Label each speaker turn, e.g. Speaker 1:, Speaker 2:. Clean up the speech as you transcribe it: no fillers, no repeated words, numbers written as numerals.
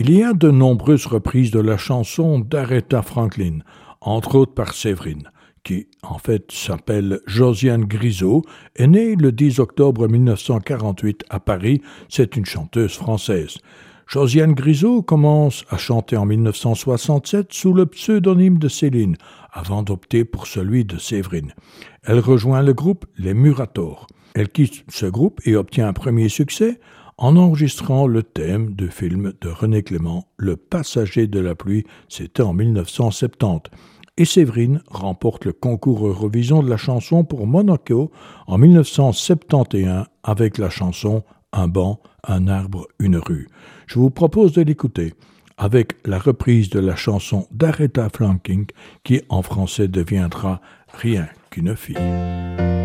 Speaker 1: Il y a de nombreuses reprises de la chanson d'Aretha Franklin, entre autres par Séverine, qui en fait s'appelle Josiane Grisot, est née le 10 octobre 1948 à Paris. C'est une chanteuse française. Josiane Grisot commence à chanter en 1967 sous le pseudonyme de Céline, avant d'opter pour celui de Séverine. Elle rejoint le groupe Les Murators. Elle quitte ce groupe et obtient un premier succès en enregistrant le thème du film de René Clément, Le Passager de la pluie, c'était en 1970. Et Séverine remporte le concours Eurovision de la chanson pour Monaco en 1971 avec la chanson Un banc, un arbre, une rue. Je vous propose de l'écouter avec la reprise de la chanson d'Aretha Franklin qui en français deviendra Rien qu'une fille.